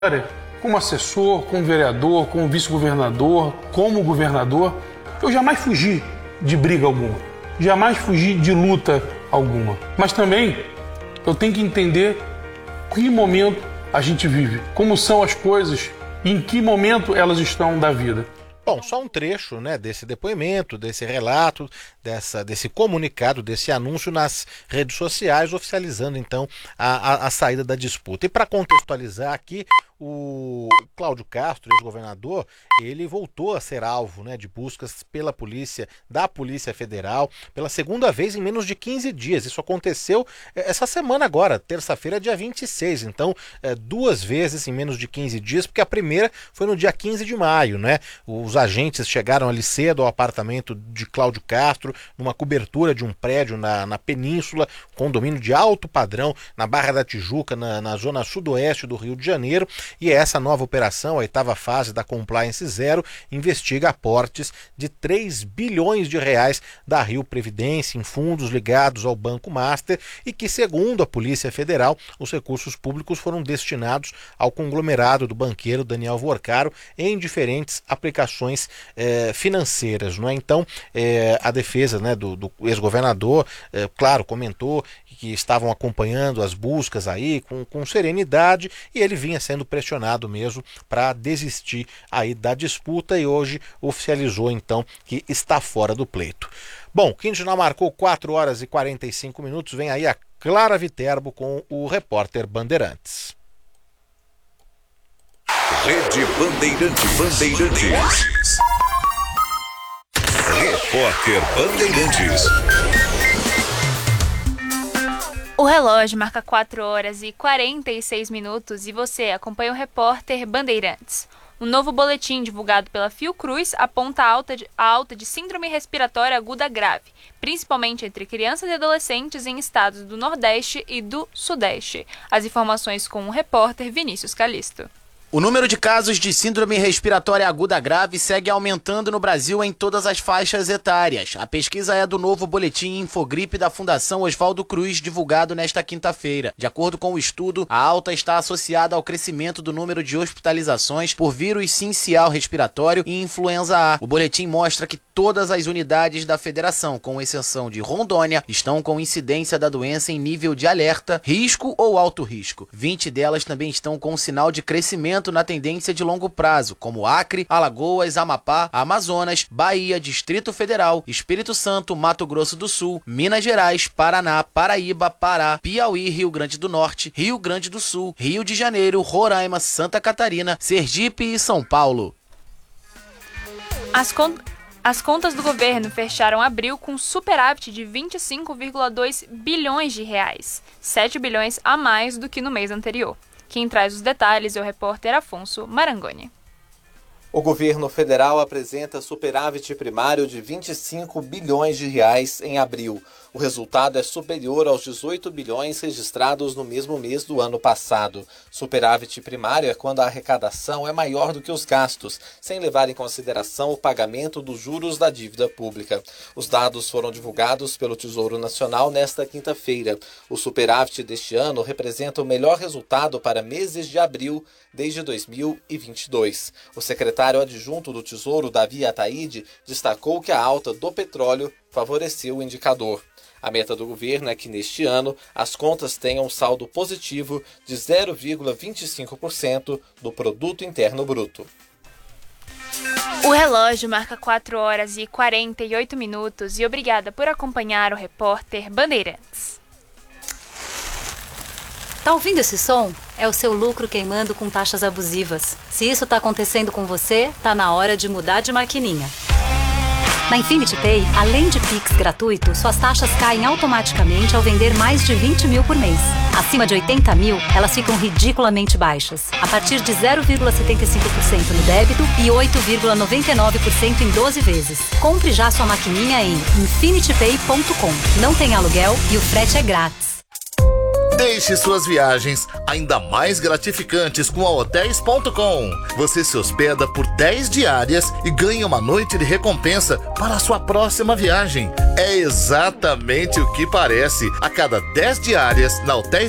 como assessor, como vereador, como vice-governador, como governador, eu jamais fugi de briga alguma, jamais fugi de luta alguma. Mas também eu tenho que entender que momento a gente vive, como são as coisas e em que momento elas estão da vida. Bom, só um trecho, né, desse depoimento, desse relato, desse comunicado, desse anúncio nas redes sociais, oficializando então a saída da disputa. E para contextualizar aqui, o Cláudio Castro, ex-governador, ele voltou a ser alvo, né, de buscas pela polícia, da Polícia Federal, pela segunda vez em menos de 15 dias. Isso aconteceu essa semana agora, terça-feira, dia 26. Então, 2 vezes em menos de 15 dias, porque a primeira foi no dia 15 de maio, né? Os agentes chegaram ali cedo ao apartamento de Cláudio Castro, numa cobertura de um prédio na Península, condomínio de alto padrão, na Barra da Tijuca, na zona sudoeste do Rio de Janeiro. E essa nova operação, a 8ª fase da Compliance Zero, investiga aportes de 3 bilhões de reais da Rio Previdência em fundos ligados ao Banco Master e que, segundo a Polícia Federal, os recursos públicos foram destinados ao conglomerado do banqueiro Daniel Vorcaro em diferentes aplicações financeiras. Não é? Então, a defesa, né, do ex-governador, claro, comentou que estavam acompanhando as buscas aí com serenidade e ele vinha sendo pressionado mesmo para desistir aí da disputa e hoje oficializou então que está fora do pleito. Bom, Quintinal marcou 4 horas e 45 minutos, vem aí a Clara Viterbo com o repórter Bandeirantes. Rede Bandeirantes. Repórter Bandeirantes. O relógio marca 4 horas e 46 minutos e você acompanha o repórter Bandeirantes. Um novo boletim divulgado pela Fiocruz aponta a alta de síndrome respiratória aguda grave, principalmente entre crianças e adolescentes em estados do Nordeste e do Sudeste. As informações com o repórter Vinícius Calisto. O número de casos de síndrome respiratória aguda grave segue aumentando no Brasil em todas as faixas etárias. A pesquisa é do novo boletim Infogripe da Fundação Oswaldo Cruz, divulgado nesta quinta-feira. De acordo com o estudo, a alta está associada ao crescimento do número de hospitalizações por vírus sincial respiratório e influenza A. O boletim mostra que todas as unidades da federação, com exceção de Rondônia, estão com incidência da doença em nível de alerta, risco ou alto risco. 20 delas também estão com sinal de crescimento na tendência de longo prazo, como Acre, Alagoas, Amapá, Amazonas, Bahia, Distrito Federal, Espírito Santo, Mato Grosso do Sul, Minas Gerais, Paraná, Paraíba, Pará, Piauí, Rio Grande do Norte, Rio Grande do Sul, Rio de Janeiro, Roraima, Santa Catarina, Sergipe e São Paulo. As contas do governo fecharam abril com superávit de 25,2 bilhões de reais, 7 bilhões a mais do que no mês anterior. Quem traz os detalhes é o repórter Afonso Marangoni. O governo federal apresenta superávit primário de 25 bilhões de reais em abril. O resultado é superior aos 18 bilhões registrados no mesmo mês do ano passado. Superávit primário é quando a arrecadação é maior do que os gastos, sem levar em consideração o pagamento dos juros da dívida pública. Os dados foram divulgados pelo Tesouro Nacional nesta quinta-feira. O superávit deste ano representa o melhor resultado para meses de abril desde 2022. O secretário adjunto do Tesouro, Davi Ataíde, destacou que a alta do petróleo favoreceu o indicador. A meta do governo é que neste ano as contas tenham um saldo positivo de 0,25% do Produto Interno Bruto. O relógio marca 4 horas e 48 minutos e obrigada por acompanhar o repórter Bandeirantes. Tá ouvindo esse som? É o seu lucro queimando com taxas abusivas. Se isso tá acontecendo com você, tá na hora de mudar de maquininha. Na Infinity Pay, além de Pix gratuito, suas taxas caem automaticamente ao vender mais de 20 mil por mês. Acima de 80 mil, elas ficam ridiculamente baixas, a partir de 0,75% no débito e 8,99% em 12 vezes. Compre já sua maquininha em infinitypay.com. Não tem aluguel e o frete é grátis. Deixe suas viagens ainda mais gratificantes com a Hotéis.com. Você se hospeda por 10 diárias e ganha uma noite de recompensa para a sua próxima viagem. É exatamente o que parece. A cada 10 diárias na Hotéis.com,